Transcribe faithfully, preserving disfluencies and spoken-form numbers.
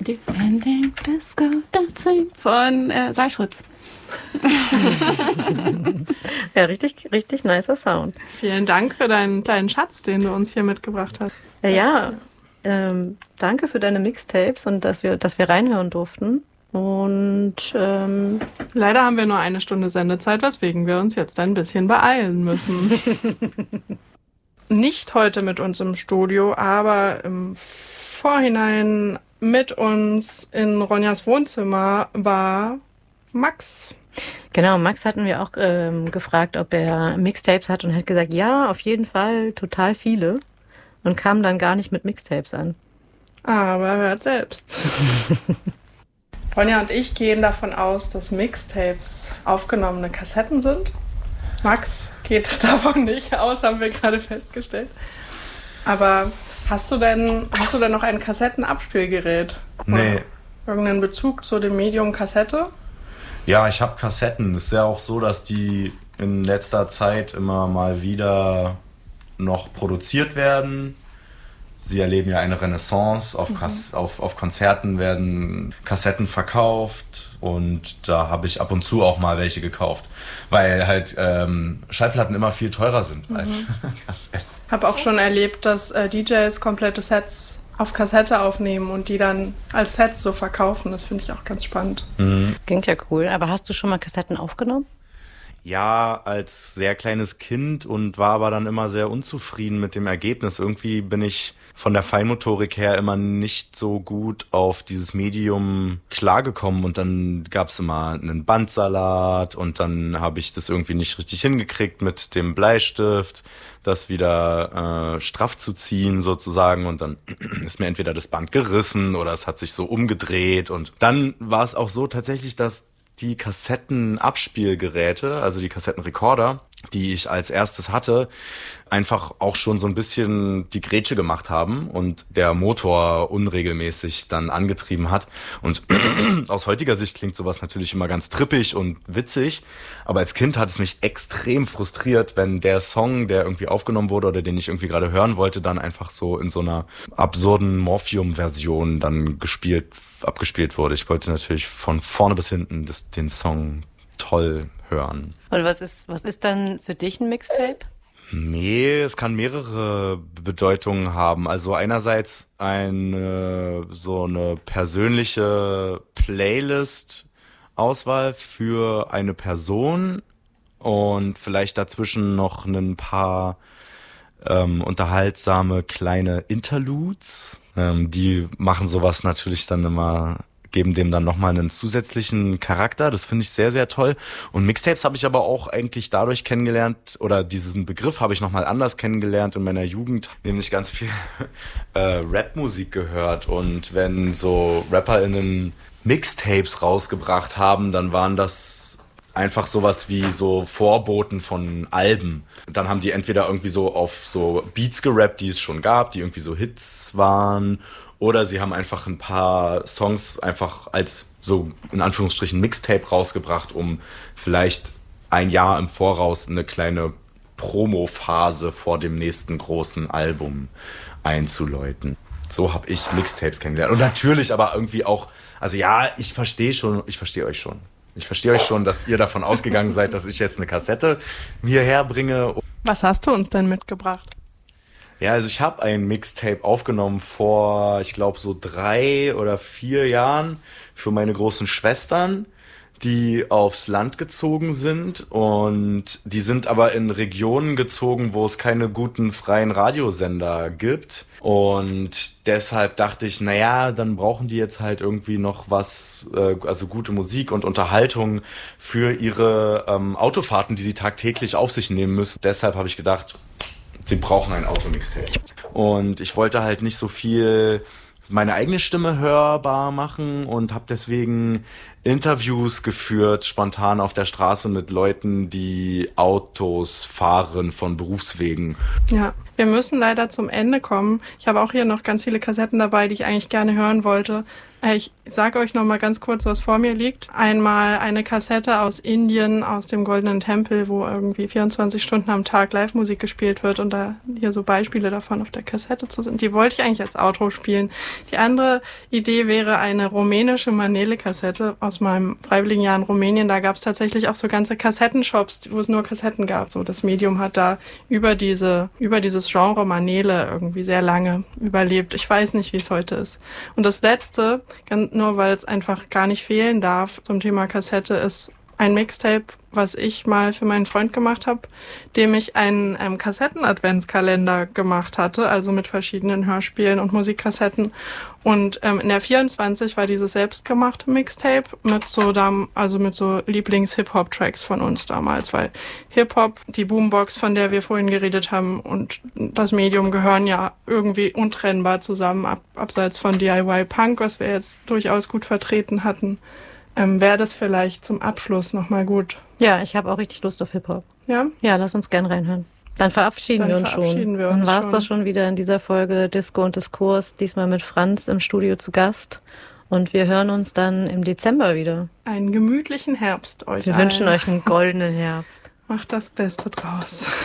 Defending Disco Dancing von äh, Seischutz. Ja, richtig, richtig nicer Sound. Vielen Dank für deinen kleinen Schatz, den du uns hier mitgebracht hast. Ja, ja. Ähm, danke für deine Mixtapes und dass wir, dass wir reinhören durften. Und ähm, leider haben wir nur eine Stunde Sendezeit, weswegen wir uns jetzt ein bisschen beeilen müssen. Nicht heute mit uns im Studio, aber im Vorhinein mit uns in Ronjas Wohnzimmer war Max. Genau, Max hatten wir auch ähm, gefragt, ob er Mixtapes hat und hat gesagt, ja, auf jeden Fall, total viele. Und kam dann gar nicht mit Mixtapes an. Aber hört selbst. Ronja und ich gehen davon aus, dass Mixtapes aufgenommene Kassetten sind. Max geht davon nicht aus, haben wir gerade festgestellt. Aber hast du denn, hast du denn noch ein Kassettenabspielgerät? Nee. Oder irgendeinen Bezug zu dem Medium Kassette? Ja, ich habe Kassetten. Es ist ja auch so, dass die in letzter Zeit immer mal wieder noch produziert werden. Sie erleben ja eine Renaissance. Auf, Kas- mhm. auf, auf Konzerten werden Kassetten verkauft und da habe ich ab und zu auch mal welche gekauft, weil halt ähm, Schallplatten immer viel teurer sind mhm. als Kassetten. Ich habe auch schon erlebt, dass äh, D Js komplette Sets auf Kassette aufnehmen und die dann als Sets so verkaufen. Das finde ich auch ganz spannend. Mhm. Klingt ja cool. Aber hast du schon mal Kassetten aufgenommen? Ja, als sehr kleines Kind und war aber dann immer sehr unzufrieden mit dem Ergebnis. Irgendwie bin ich von der Feinmotorik her immer nicht so gut auf dieses Medium klargekommen und dann gab's immer einen Bandsalat und dann habe ich das irgendwie nicht richtig hingekriegt mit dem Bleistift, das wieder äh, straff zu ziehen sozusagen und dann ist mir entweder das Band gerissen oder es hat sich so umgedreht und dann war es auch so tatsächlich, dass die Kassettenabspielgeräte, also die Kassettenrekorder, die ich als erstes hatte, einfach auch schon so ein bisschen die Grätsche gemacht haben und der Motor unregelmäßig dann angetrieben hat. Und aus heutiger Sicht klingt sowas natürlich immer ganz trippig und witzig, aber als Kind hat es mich extrem frustriert, wenn der Song, der irgendwie aufgenommen wurde oder den ich irgendwie gerade hören wollte, dann einfach so in so einer absurden Morphium-Version dann gespielt, abgespielt wurde. Ich wollte natürlich von vorne bis hinten das, den Song toll hören. Und was ist, was ist dann für dich ein Mixtape? Nee, es kann mehrere Bedeutungen haben. Also einerseits eine so eine persönliche Playlist-Auswahl für eine Person und vielleicht dazwischen noch ein paar ähm, unterhaltsame kleine Interludes. Ähm, die machen sowas natürlich dann immer, geben dem dann nochmal einen zusätzlichen Charakter. Das finde ich sehr, sehr toll. Und Mixtapes habe ich aber auch eigentlich dadurch kennengelernt, oder diesen Begriff habe ich nochmal anders kennengelernt in meiner Jugend, nämlich ganz viel äh, Rap-Musik gehört. Und wenn so RapperInnen Mixtapes rausgebracht haben, dann waren das einfach sowas wie so Vorboten von Alben. Dann haben die entweder irgendwie so auf so Beats gerappt, die es schon gab, die irgendwie so Hits waren, oder sie haben einfach ein paar Songs einfach als so in Anführungsstrichen Mixtape rausgebracht, um vielleicht ein Jahr im Voraus eine kleine Promo-Phase vor dem nächsten großen Album einzuläuten. So habe ich Mixtapes kennengelernt. Und natürlich aber irgendwie auch, also ja, ich verstehe schon, ich verstehe euch schon. Ich verstehe euch schon, dass ihr davon ausgegangen seid, dass ich jetzt eine Kassette hierher bringe. Was hast du uns denn mitgebracht? Ja, also ich habe ein Mixtape aufgenommen vor, ich glaube, so drei oder vier Jahren für meine großen Schwestern, die aufs Land gezogen sind. Und die sind aber in Regionen gezogen, wo es keine guten freien Radiosender gibt. Und deshalb dachte ich, naja, dann brauchen die jetzt halt irgendwie noch was, äh, also gute Musik und Unterhaltung für ihre ähm, Autofahrten, die sie tagtäglich auf sich nehmen müssen. Deshalb habe ich gedacht, sie brauchen ein Automixtape. Und ich wollte halt nicht so viel meine eigene Stimme hörbar machen und habe deswegen Interviews geführt, spontan auf der Straße mit Leuten, die Autos fahren von Berufswegen. Ja, wir müssen leider zum Ende kommen. Ich habe auch hier noch ganz viele Kassetten dabei, die ich eigentlich gerne hören wollte. Ich sage euch noch mal ganz kurz, was vor mir liegt. Einmal eine Kassette aus Indien, aus dem Goldenen Tempel, wo irgendwie vierundzwanzig Stunden am Tag Live-Musik gespielt wird und da hier so Beispiele davon auf der Kassette zu sind. Die wollte ich eigentlich als Outro spielen. Die andere Idee wäre eine rumänische Manele-Kassette aus meinem freiwilligen Jahr in Rumänien. Da gab es tatsächlich auch so ganze Kassettenshops, wo es nur Kassetten gab. So, das Medium hat da über diese, über dieses Genre Manele irgendwie sehr lange überlebt. Ich weiß nicht, wie es heute ist. Und das letzte, ganz nur weil es einfach gar nicht fehlen darf zum Thema Kassette, ist ein Mixtape, was ich mal für meinen Freund gemacht habe, dem ich einen ähm, Kassetten-Adventskalender gemacht hatte, also mit verschiedenen Hörspielen und Musikkassetten. Und ähm, in der vierundzwanzig war dieses selbstgemachte Mixtape mit so dam- also mit so Lieblings-Hip-Hop-Tracks von uns damals, weil Hip-Hop, die Boombox, von der wir vorhin geredet haben, und das Medium gehören ja irgendwie untrennbar zusammen, ab- abseits von D I Y-Punk, was wir jetzt durchaus gut vertreten hatten. Ähm, wäre das vielleicht zum Abschluss nochmal gut. Ja, ich habe auch richtig Lust auf Hip-Hop. Ja? Ja, lass uns gern reinhören. Dann verabschieden Dann wir uns verabschieden schon. wir uns Dann war es schon. das schon wieder in dieser Folge Disco und Diskurs, diesmal mit Franz im Studio zu Gast. Und wir hören uns dann im Dezember wieder. Einen gemütlichen Herbst euch Wir allen. wünschen euch einen goldenen Herbst. Macht das Beste draus.